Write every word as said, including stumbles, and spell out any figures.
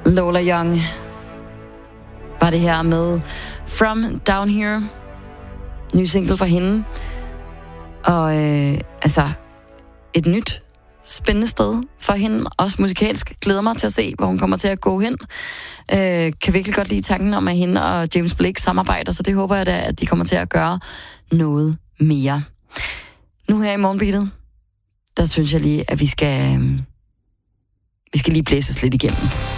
Lola Young var det her med From Down Here. Ny single for hende. Og øh, altså, et nyt spændende sted for hende. Også musikalsk. Glæder mig til at se, hvor hun kommer til at gå hen. Øh, kan virkelig godt lide tanken om, at hende og James Blake samarbejder, så det håber jeg da, at de kommer til at gøre noget mere. Nu her i morgenbeatet, der synes jeg lige, at vi skal, øh, vi skal lige blæses lidt igennem.